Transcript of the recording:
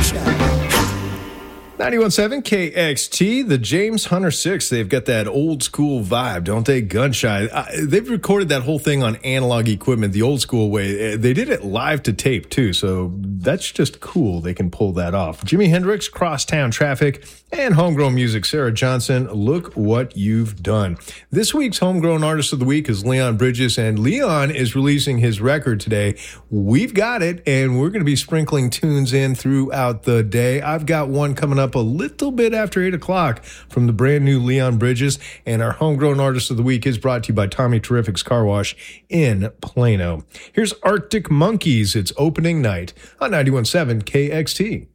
91.7 KXT, the James Hunter 6. They've got that old school vibe, don't they? Gunshy. They've recorded that whole thing on analog equipment the old school way. They did it live to tape, too, so that's just cool. They can pull that off. Jimi Hendrix, Crosstown Traffic, and homegrown music, Sarah Johnson. Look what you've done. This week's homegrown artist of the week is Leon Bridges, and Leon is releasing his record today. We've got it, and we're going to be sprinkling tunes in throughout the day. I've got one coming up a little bit after 8 o'clock from the brand new Leon Bridges, and our homegrown artist of the week is brought to you by Tommy Terrific's Car Wash in Plano. Here's Arctic Monkeys. It's opening night on 91.7 KXT.